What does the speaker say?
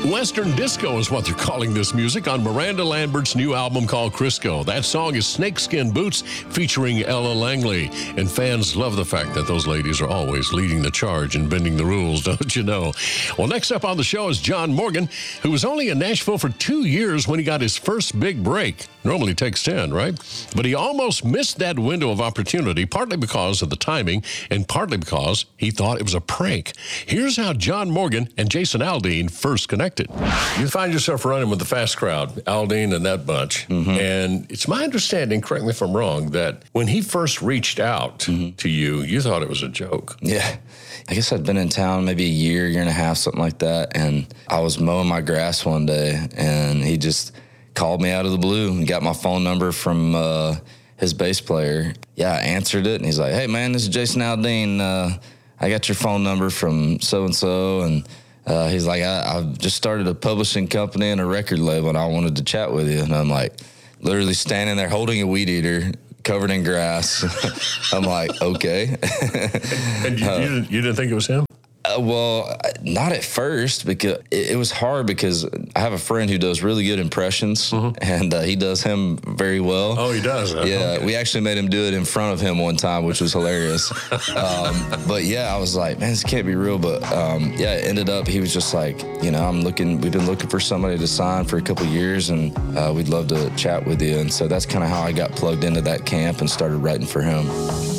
Western disco is what they're calling this music on Miranda Lambert's new album called Crisco. That song is Snakeskin Boots featuring Ella Langley. And fans love the fact that those ladies are always leading the charge and bending the rules, don't you know? Well, next up on the show is John Morgan, who was only in Nashville for 2 years when he got his first big break. Normally takes 10, right? But he almost missed that window of opportunity, partly because of the timing and partly because he thought it was a prank. Here's how John Morgan and Jason Aldean first connected. You find yourself running with the fast crowd, Aldean and that bunch. And it's my understanding, correct me if I'm wrong, that when he first reached out to you, you thought it was a joke. Yeah. I guess I'd been in town maybe a year and a half, something like that. And I was mowing my grass one day, and he just called me out of the blue and got my phone number from his bass player. Yeah, I answered it, and he's like, "Hey, man, this is Jason Aldean. I got your phone number from so-and-so, and he's like, I've just started a publishing company and a record label, and I wanted to chat with you." And I'm like, literally standing there holding a weed eater, covered in grass. I'm like, okay. And you didn't think it was him? Well, not at first, because it was hard because I have a friend who does really good impressions, and he does him very well. Oh, he does? Yeah, okay. We actually made him do it in front of him one time, which was hilarious. But yeah, I was like, man, this can't be real. But yeah, it ended up, he was just like, you know, we've been looking for somebody to sign for a couple of years, and we'd love to chat with you. And so that's kind of how I got plugged into that camp and started writing for him.